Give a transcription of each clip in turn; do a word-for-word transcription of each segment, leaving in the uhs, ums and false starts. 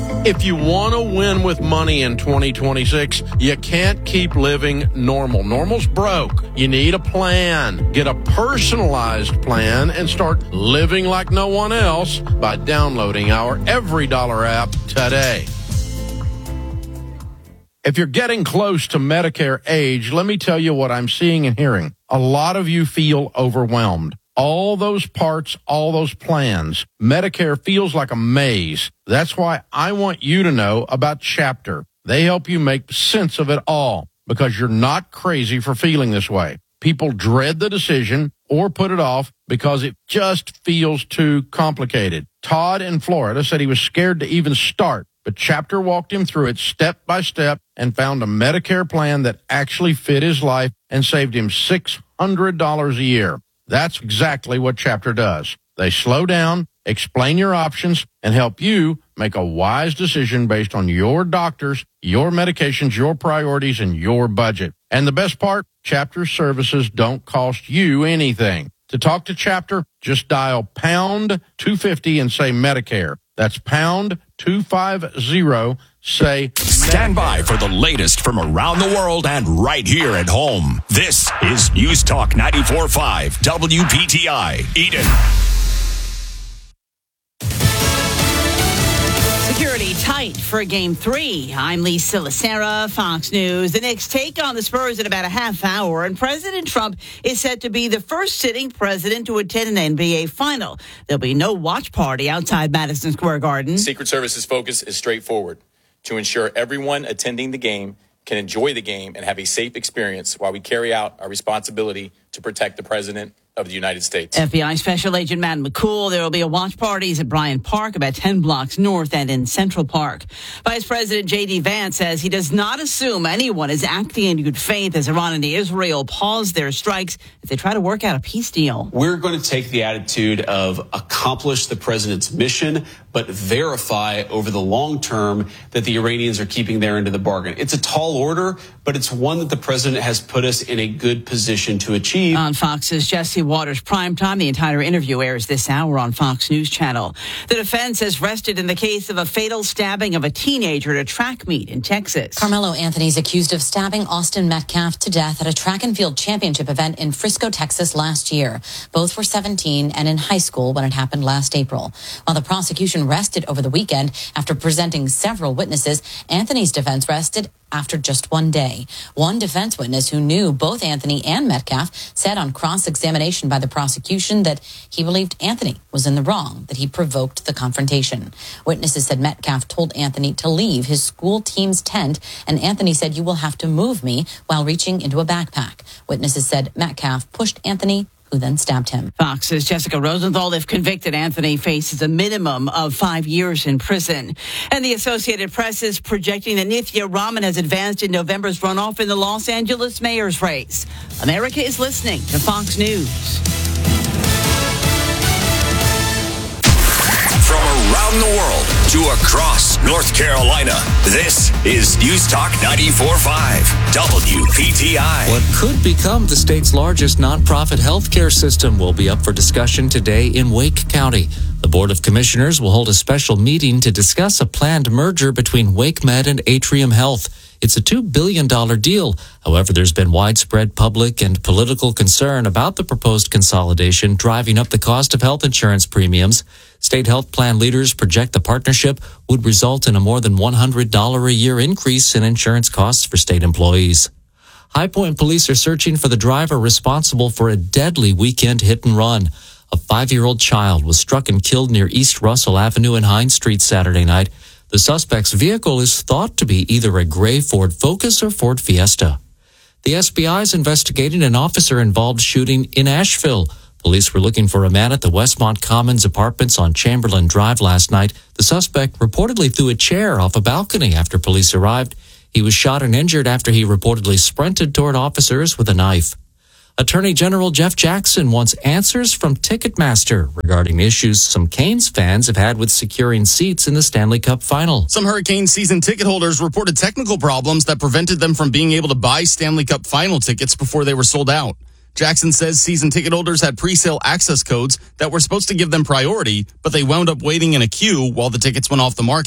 If you want to win with money in twenty twenty-six, you can't keep living normal. Normal's broke. You need a plan. Get a personalized plan and start living like no one else by downloading our Every Dollar app today. If you're getting close to Medicare age, let me tell you what I'm seeing and hearing. A lot of you feel overwhelmed. All those parts, all those plans, Medicare feels like a maze. That's why I want you to know about Chapter. They help you make sense of it all because you're not crazy for feeling this way. People dread the decision or put it off because it just feels too complicated. Todd in Florida said he was scared to even start, but Chapter walked him through it step by step and found a Medicare plan that actually fit his life and saved him six hundred dollars a year. That's exactly what Chapter does. They slow down, explain your options, and help you make a wise decision based on your doctors, your medications, your priorities, and your budget. And the best part, Chapter services don't cost you anything. To talk to Chapter, just dial pound two fifty and say Medicare. That's pound two fifty, say Stand by for the latest from around the world and right here at home. This is News Talk ninety-four point five W P T I, Eden. Security tight for Game three. I'm Lee Silasera, Fox News. The Knicks take on the Spurs in about a half hour, and President Trump is set to be the first sitting president to attend an N B A final. There'll be no watch party outside Madison Square Garden. Secret Service's focus is straightforward: to ensure everyone attending the game can enjoy the game and have a safe experience while we carry out our responsibility to protect the President of the United States. F B I Special Agent Matt McCool. There will be a watch parties at Bryant Park, about ten blocks north, and in Central Park. Vice President J D. Vance says he does not assume anyone is acting in good faith as Iran and Israel pause their strikes as they try to work out a peace deal. We're going to take the attitude of accomplish the president's mission, but verify over the long term that the Iranians are keeping their end of the bargain. It's a tall order, but it's one that the president has put us in a good position to achieve. On Fox's Jesse Waters Primetime, the entire interview airs this hour on Fox News Channel. The defense has rested in the case of a fatal stabbing of a teenager at a track meet in Texas. Carmelo Anthony's accused of stabbing Austin Metcalf to death at a track and field championship event in Frisco, Texas last year. Both were seventeen and in high school when it happened last April. While the prosecution rested over the weekend after presenting several witnesses, Anthony's defense rested after just one day. One defense witness who knew both Anthony and Metcalf said on cross-examination by the prosecution that he believed Anthony was in the wrong, that he provoked the confrontation. Witnesses said Metcalf told Anthony to leave his school team's tent, and Anthony said, "You will have to move me," while reaching into a backpack. Witnesses said Metcalf pushed Anthony, who then stabbed him. Fox's Jessica Rosenthal, if convicted, Anthony faces a minimum of five years in prison. And the Associated Press is projecting that Nithya Raman has advanced in November's runoff in the Los Angeles mayor's race. America is listening to Fox News. From around the world to across North Carolina, this is News Talk ninety-four point five W P T I. What could become the state's largest nonprofit healthcare system will be up for discussion today in Wake County. The Board of Commissioners will hold a special meeting to discuss a planned merger between WakeMed and Atrium Health. It's a two billion dollars deal. However, there's been widespread public and political concern about the proposed consolidation, driving up the cost of health insurance premiums. State health plan leaders project the partnership would result in a more than one hundred dollars a year increase in insurance costs for state employees. High Point police are searching for the driver responsible for a deadly weekend hit and run. A five-year-old child was struck and killed near East Russell Avenue and Hines Street Saturday night. The suspect's vehicle is thought to be either a gray Ford Focus or Ford Fiesta. The S B I is investigating an officer-involved shooting in Asheville. Police were looking for a man at the Westmont Commons Apartments on Chamberlain Drive last night. The suspect reportedly threw a chair off a balcony after police arrived. He was shot and injured after he reportedly sprinted toward officers with a knife. Attorney General Jeff Jackson wants answers from Ticketmaster regarding issues some Canes fans have had with securing seats in the Stanley Cup Final. Some Hurricane season ticket holders reported technical problems that prevented them from being able to buy Stanley Cup Final tickets before they were sold out. Jackson says season ticket holders had pre-sale access codes that were supposed to give them priority, but they wound up waiting in a queue while the tickets went off the market.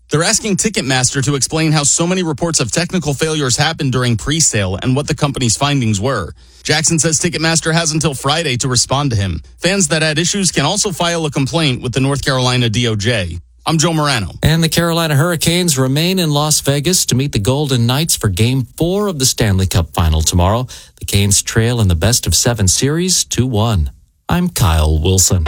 They're asking Ticketmaster to explain how so many reports of technical failures happened during pre-sale and what the company's findings were. Jackson says Ticketmaster has until Friday to respond to him. Fans that had issues can also file a complaint with the North Carolina D O J. I'm Joe Morano. And the Carolina Hurricanes remain in Las Vegas to meet the Golden Knights for Game four of the Stanley Cup Final tomorrow. The Canes trail in the best of seven series two one. I'm Kyle Wilson.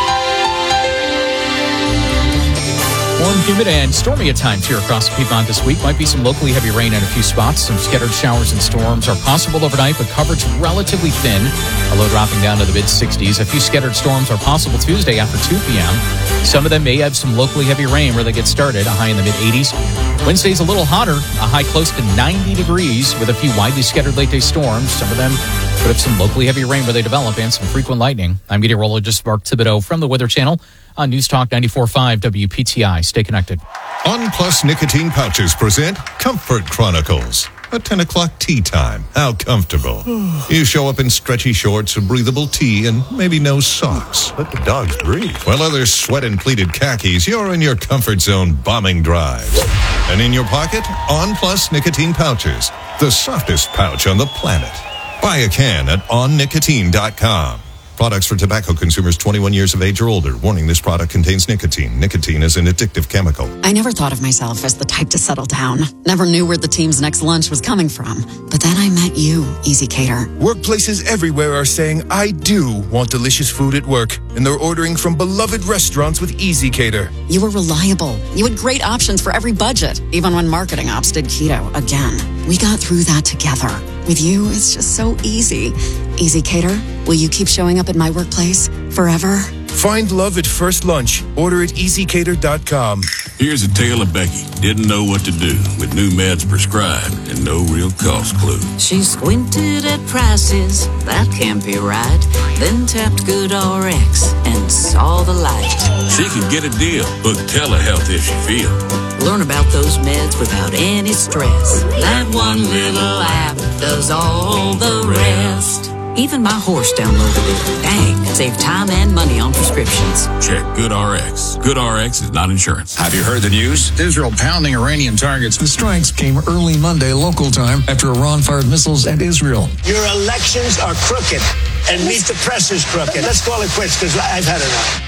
Warm, humid, and stormy at times here across the Piedmont this week. Might be some locally heavy rain in a few spots. Some scattered showers and storms are possible overnight, but coverage relatively thin. A low dropping down to the mid sixties. A few scattered storms are possible Tuesday after two p.m. Some of them may have some locally heavy rain where they get started, a high in the mid eighties. Wednesday's a little hotter, a high close to ninety degrees with a few widely scattered late-day storms. Some of them could have some locally heavy rain where they develop and some frequent lightning. I'm meteorologist Mark Thibodeau from the Weather Channel on News Talk ninety-four point five W P T I. Stay connected. On Plus nicotine pouches present Comfort Chronicles. A ten o'clock tea time. How comfortable. You show up in stretchy shorts, a breathable tee, and maybe no socks. Let the dogs breathe. While others sweat in pleated khakis, you're in your comfort zone bombing drives. And in your pocket, On Plus nicotine pouches. The softest pouch on the planet. Buy a can at on nicotine dot com. Products for tobacco consumers twenty-one years of age or older. Warning, this product contains nicotine. Nicotine is an addictive chemical. I never thought of myself as the type to settle down. Never knew where the team's next lunch was coming from. But then I met you, Easy Cater. Workplaces everywhere are saying, I do want delicious food at work. And they're ordering from beloved restaurants with Easy Cater. You were reliable. You had great options for every budget, even when marketing ops did keto again. We got through that together. With you, it's just so easy. Easy Cater, will you keep showing up at my workplace forever? Find love at first lunch. Order at easy cater dot com. Here's a tale of Becky. Didn't know what to do with new meds prescribed and no real cost clue. She squinted at prices, that can't be right. Then tapped GoodRx and saw the light. She could get a deal. Book telehealth if she feels. Learn about those meds without any stress. That one little app does all the rest. Even my horse downloaded it. Dang, save time and money on prescriptions. Check GoodRx. GoodRx is not insurance. Have you heard the news? Israel pounding Iranian targets. The strikes came early Monday local time after Iran fired missiles at Israel. Your elections are crooked, and meet the press is crooked. Let's call it quits because I've had enough.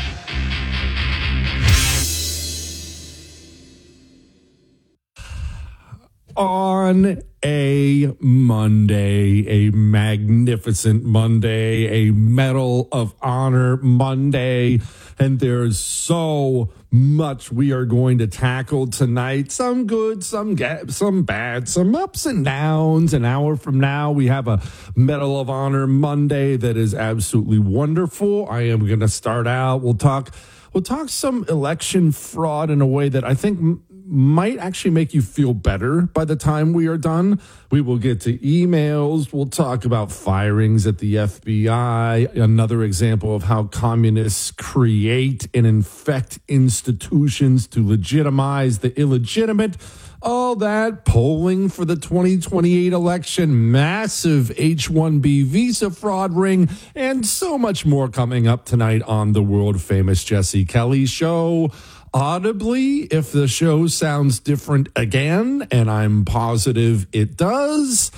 On a Monday, a magnificent Monday, a Medal of Honor Monday, and there's so much we are going to tackle tonight. Some good, some ga- some bad, some ups and downs. An hour from now, we have a Medal of Honor Monday that is absolutely wonderful. I am going to start out. We'll talk. We'll talk some election fraud in a way that I think m- might actually make you feel better by the time we are done. We will get to emails. We'll talk about firings at the F B I. Another example of how communists create and infect institutions to legitimize the illegitimate. All that, polling for the twenty twenty-eight election, massive H one B visa fraud ring, and so much more coming up tonight on the world-famous Jesse Kelly Show. Audibly, if the show sounds different again, and I'm positive it does,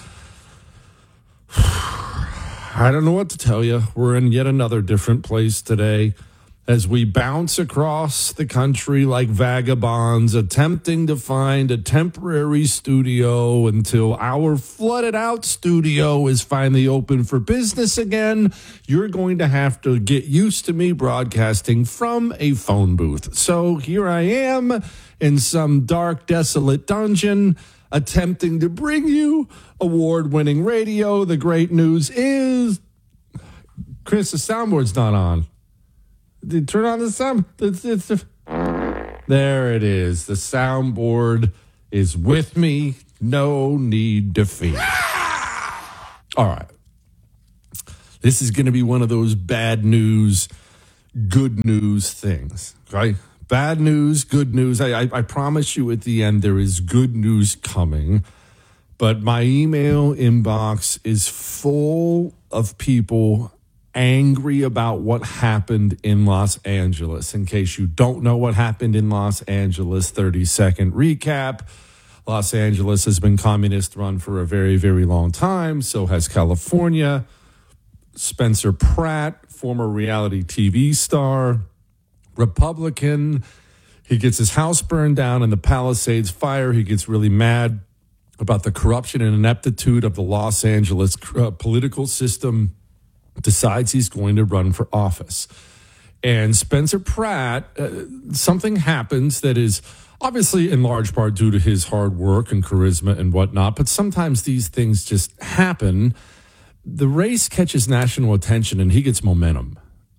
I don't know what to tell you. We're in yet another different place today as we bounce across the country like vagabonds, attempting to find a temporary studio until our flooded out studio is finally open for business again. You're going to have to get used to me broadcasting from a phone booth. So here I am in some dark, desolate dungeon, attempting to bring you award-winning radio. The great news is, Chris, the soundboard's not on. Turn on the sound. It's, it's, it's, there it is. The soundboard is with me. No need to fear. All right. This is going to be one of those bad news, good news things, right? Bad news, good news. I, I, I promise you at the end there is good news coming. But my email inbox is full of people angry about what happened in Los Angeles. In case you don't know what happened in Los Angeles, thirty second recap. Los Angeles has been communist run for a very, very long time. So has California. Spencer Pratt, former reality T V star, Republican. He gets his house burned down in the Palisades fire. He gets really mad about the corruption and ineptitude of the Los Angeles uh, political system, decides he's going to run for office. And Spencer Pratt, uh, something happens that is obviously in large part due to his hard work and charisma and whatnot, but sometimes these things just happen. The race catches national attention and he gets momentum.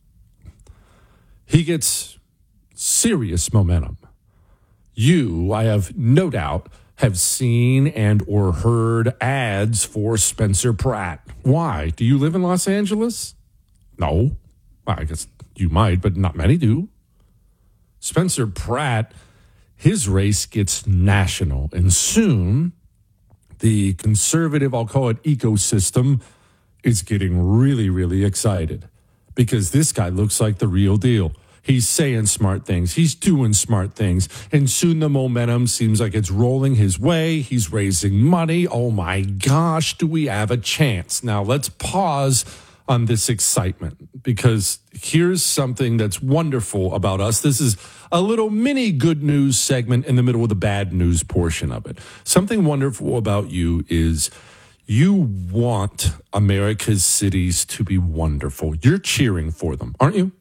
He gets serious momentum. You, I have no doubt, have seen and or heard ads for Spencer Pratt. Why? Do you live in Los Angeles? No. Well, I guess you might, but not many do. Spencer Pratt, his race gets national, and soon the conservative, I'll call it ecosystem, is getting really, really excited because this guy looks like the real deal. He's saying smart things. He's doing smart things. And soon the momentum seems like it's rolling his way. He's raising money. Oh my gosh, do we have a chance? Now let's pause on this excitement because here's something that's wonderful about us. This is a little mini good news segment in the middle of the bad news portion of it. Something wonderful about you is you want America's cities to be wonderful. You're cheering for them, aren't you?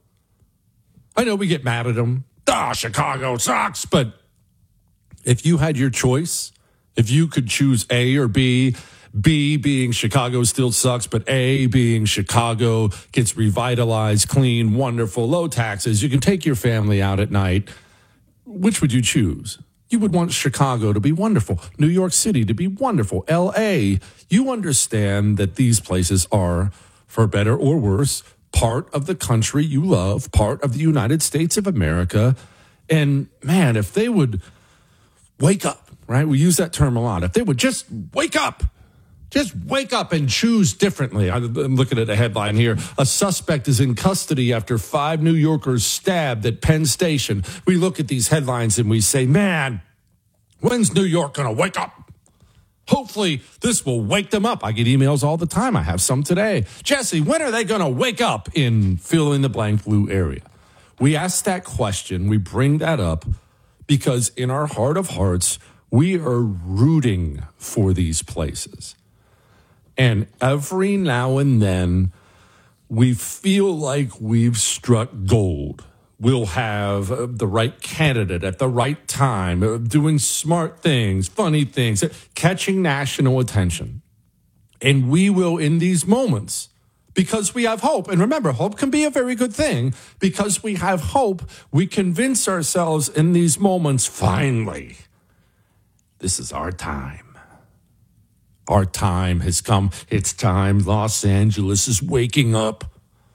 I know we get mad at them. Ah, Chicago sucks. But if you had your choice, if you could choose A or B, B being Chicago still sucks, but A being Chicago gets revitalized, clean, wonderful, low taxes, you can take your family out at night, which would you choose? You would want Chicago to be wonderful, New York City to be wonderful, L A. You understand that these places are, for better or worse, part of the country you love, part of the United States of America. And man, if they would wake up, right? We use that term a lot. If they would just wake up, just wake up and choose differently. I'm looking at a headline here. A suspect is in custody after five New Yorkers stabbed at Penn Station. We look at these headlines and we say, man, when's New York going to wake up? Hopefully, this will wake them up. I get emails all the time. I have some today. Jesse, when are they going to wake up in fill-in-the-blank blue area? We ask that question. We bring that up because in our heart of hearts, we are rooting for these places. And every now and then, we feel like we've struck gold. We'll have the right candidate at the right time, doing smart things, funny things, catching national attention. And we will, in these moments, because we have hope, and remember, hope can be a very good thing, because we have hope, we convince ourselves in these moments, finally, this is our time. Our time has come. It's time. Los Angeles is waking up.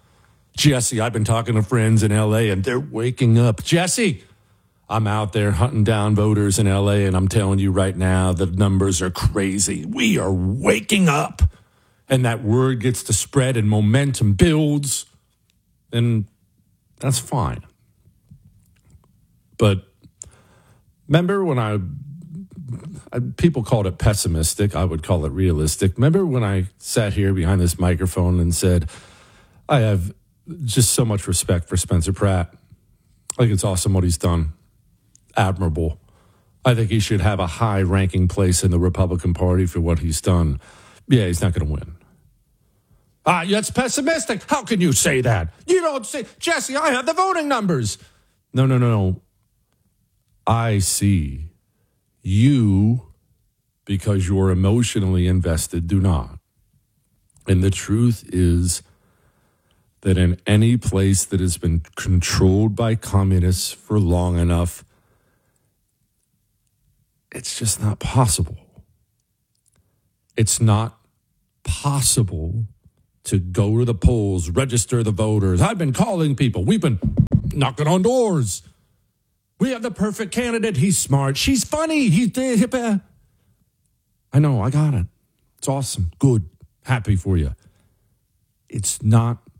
Jesse, I've been talking to friends in L A and they're waking up. Jesse, I'm out there hunting down voters in L A and I'm telling you right now, the numbers are crazy. We are waking up. And that word gets to spread and momentum builds. And that's fine. But remember when I, I, people called it pessimistic. I would call it realistic. Remember when I sat here behind this microphone and said, I have just so much respect for Spencer Pratt. I think it's awesome what he's done. Admirable. I think he should have a high-ranking place in the Republican Party for what he's done. Yeah, he's not going to win. Ah, that's pessimistic. How can you say that? You don't say, Jesse, I have the voting numbers. No, no, no, no. I see. You, because you're emotionally invested, do not. And the truth is that in any place that has been controlled by communists for long enough, it's just not possible. It's not possible to go to the polls, register the voters. I've been calling people. We've been knocking on doors. We have the perfect candidate. He's smart. She's funny. He's hip. I know. I got it. It's awesome. Good. Happy for you. It's not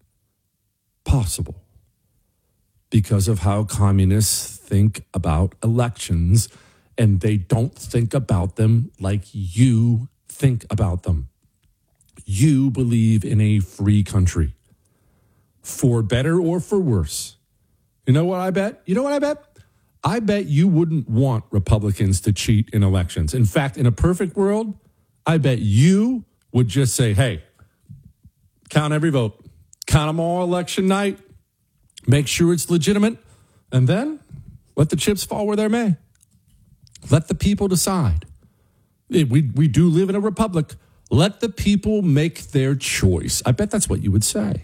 possible because of how communists think about elections, and they don't think about them like you think about them. You believe in a free country, for better or for worse. You know what I bet? You know what I bet? I bet you wouldn't want Republicans to cheat in elections. In fact, in a perfect world, I bet you would just say, hey, count every vote, count them all election night, make sure it's legitimate, and then let the chips fall where they may. Let the people decide. We, we do live in a republic. Let the people make their choice. I bet that's what you would say.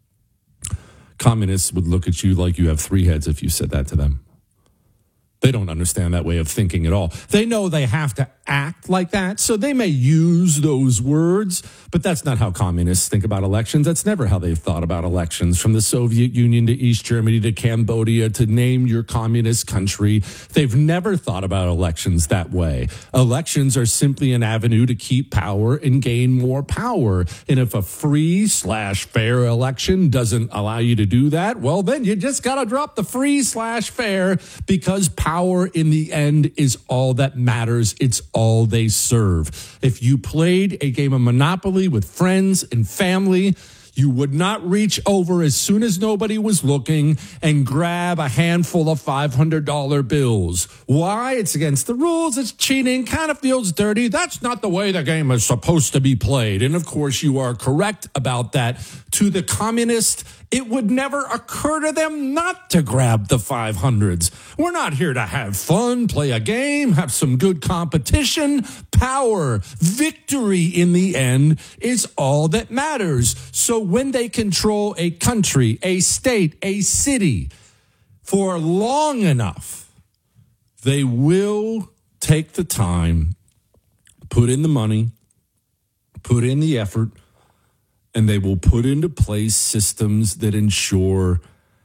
Communists would look at you like you have three heads if you said that to them. They don't understand that way of thinking at all. They know they have to act like that, so they may use those words, but that's not how communists think about elections. That's never how they've thought about elections. From the Soviet Union to East Germany to Cambodia to name your communist country, they've never thought about elections that way. Elections are simply an avenue to keep power and gain more power. And if a free slash fair election doesn't allow you to do that, well, then you just got to drop the free slash fair, because power in the end is all that matters. It's all they serve. If you played a game of Monopoly with friends and family, you would not reach over as soon as nobody was looking and grab a handful of five hundred dollar bills. Why? It's against the rules. It's cheating. Kind of feels dirty. That's not the way the game is supposed to be played. And of course, you are correct about that. To the communist, it would never occur to them not to grab the five hundreds. We're not here to have fun, play a game, have some good competition. Power, victory in the end is all that matters. So when they control a country, a state, a city for long enough, they will take the time, put in the money, put in the effort, and they will put into place systems that ensure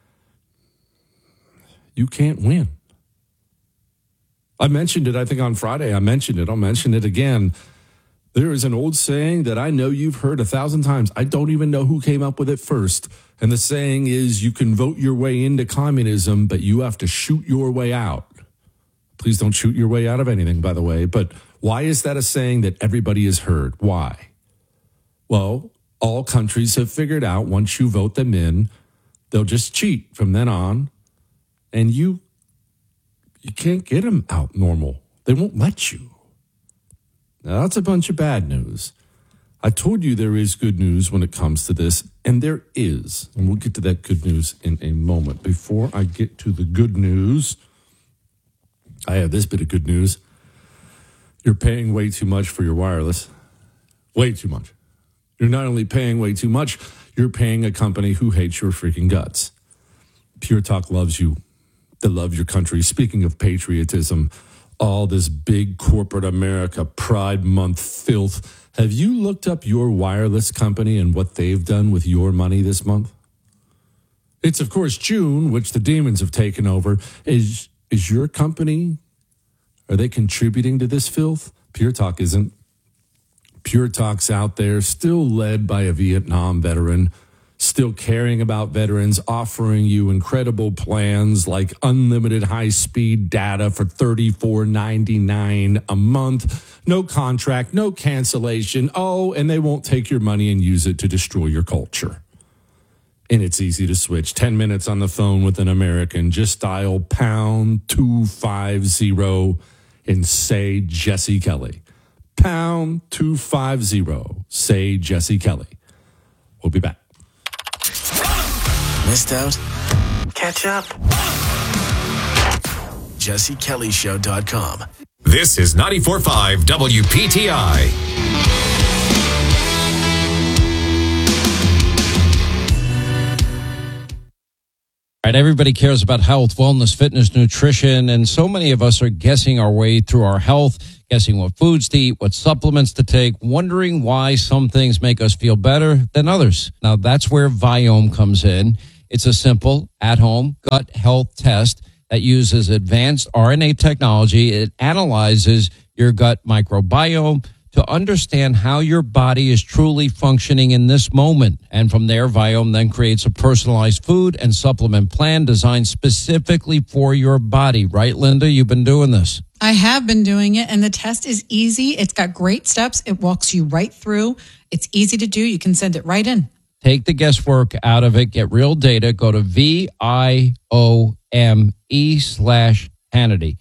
you can't win. I mentioned it, I think, on Friday. I mentioned it. I'll mention it again. There is an old saying that I know you've heard a thousand times. I don't even know who came up with it first. And the saying is, you can vote your way into communism, but you have to shoot your way out. Please don't shoot your way out of anything, by the way. But why is that a saying that everybody has heard? Why? Well, all countries have figured out once you vote them in, they'll just cheat from then on. And you, you can't get them out normal. They won't let you. Now, that's a bunch of bad news. I told you there is good news when it comes to this, and there is. And we'll get to that good news in a moment. Before I get to the good news, I have this bit of good news. You're paying way too much for your wireless. Way too much. You're not only paying way too much, you're paying a company who hates your freaking guts. Pure Talk loves you. They love your country. Speaking of patriotism, all this big corporate America Pride Month filth. Have you looked up your wireless company and what they've done with your money this month? It's, of course, June, which the demons have taken over. Is, is your company, are they contributing to this filth? Pure Talk isn't. Pure Talk's out there, still led by a Vietnam veteran, still caring about veterans, offering you incredible plans like unlimited high-speed data for thirty-four ninety-nine a month, no contract, no cancellation. Oh, and they won't take your money and use it to destroy your culture. And it's easy to switch. ten minutes on the phone with an American. Just dial pound two five zero and say Jesse Kelly. Pound two five zero. Say Jesse Kelly. We'll be back. Missed out? Catch up. Jesse Kelly Show dot com. This is ninety-four point five W P T I. All right, everybody cares about health, wellness, fitness, nutrition, and so many of us are guessing our way through our health, guessing what foods to eat, what supplements to take, wondering why some things make us feel better than others. Now, that's where Viome comes in. It's a simple, at-home gut health test that uses advanced R N A technology. It analyzes your gut microbiome to understand how your body is truly functioning in this moment. And from there, Viome then creates a personalized food and supplement plan designed specifically for your body. Right, Linda? You've been doing this. I have been doing it, and the test is easy. It's got great steps. It walks you right through. It's easy to do. You can send it right in. Take the guesswork out of it. Get real data. Go to V I O M E slash Hannity.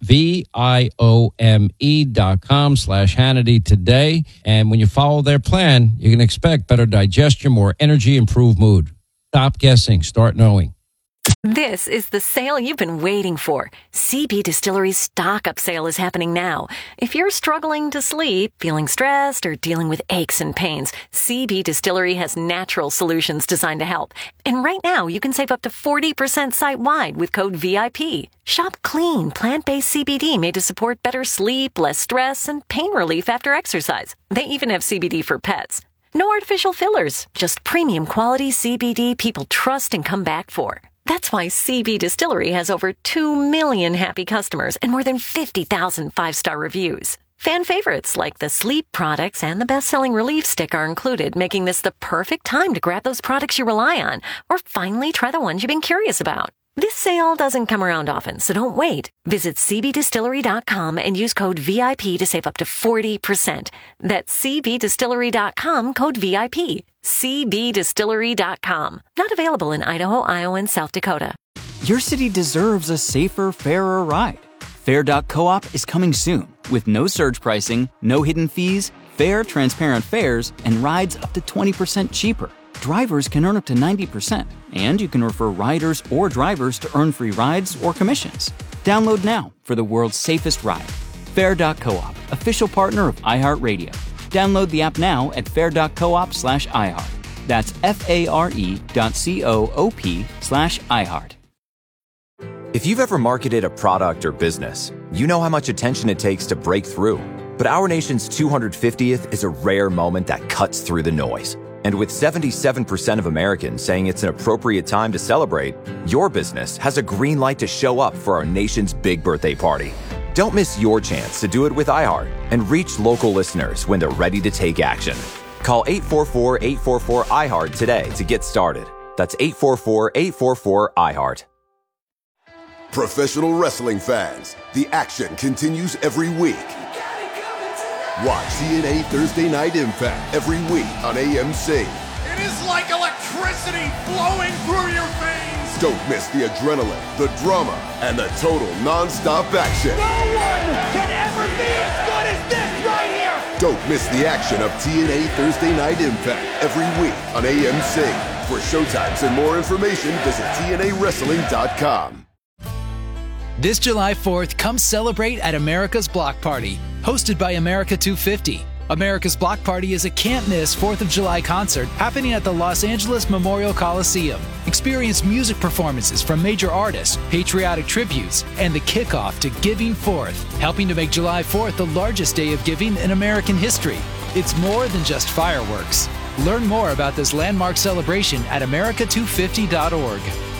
V I O M E dot com slash Hannity today. And when you follow their plan, you can expect better digestion, more energy, improved mood. Stop guessing. Start knowing. This is the sale you've been waiting for. C B Distillery's stock up sale is happening now. If you're struggling to sleep, feeling stressed, or dealing with aches and pains, C B Distillery has natural solutions designed to help. And right now, you can save up to forty percent site-wide with code V I P. Shop clean, plant-based C B D made to support better sleep, less stress, and pain relief after exercise. They even have C B D for pets. No artificial fillers, just premium quality C B D people trust and come back for. That's why C B Distillery has over two million happy customers and more than fifty thousand five-star reviews. Fan favorites like the sleep products and the best-selling Relief Stick are included, making this the perfect time to grab those products you rely on or finally try the ones you've been curious about. This sale doesn't come around often, so don't wait. Visit C B distillery dot com and use code V I P to save up to forty percent. That's C B distillery dot com, code V I P. C B distillery dot com. Not available in Idaho, Iowa, and South Dakota. Your city deserves a safer, fairer ride. Fair dot coop is coming soon with no surge pricing, no hidden fees, fair, transparent fares, and rides up to twenty percent cheaper. Drivers can earn up to ninety percent, and you can refer riders or drivers to earn free rides or commissions. Download now for the world's safest ride. Fair dot coop, official partner of iHeartRadio. Download the app now at fair dot coop slash iHeart. That's F-A-R-E dot C-O-O-P slash iHeart. If you've ever marketed a product or business, you know how much attention it takes to break through. But our nation's two hundred fiftieth is a rare moment that cuts through the noise. And with seventy-seven percent of Americans saying it's an appropriate time to celebrate, your business has a green light to show up for our nation's big birthday party. Don't miss your chance to do it with iHeart and reach local listeners when they're ready to take action. Call eight four four, eight four four, I HEART today to get started. That's eight four four, eight four four, I HEART. Professional wrestling fans, the action continues every week. Watch T N A Thursday Night Impact every week on A M C. It is like electricity flowing through your veins. Don't miss the adrenaline, the drama, and the total non-stop action. No one can ever be as good as this right here. Don't miss the action of T N A Thursday Night Impact every week on A M C. For showtimes and more information, visit T N A wrestling dot com. This July fourth, come celebrate at America's Block Party, hosted by America two fifty. America's Block Party is a can't-miss fourth of July concert happening at the Los Angeles Memorial Coliseum. Experience music performances from major artists, patriotic tributes, and the kickoff to Giving Fourth, helping to make July fourth the largest day of giving in American history. It's more than just fireworks. Learn more about this landmark celebration at America two fifty dot org.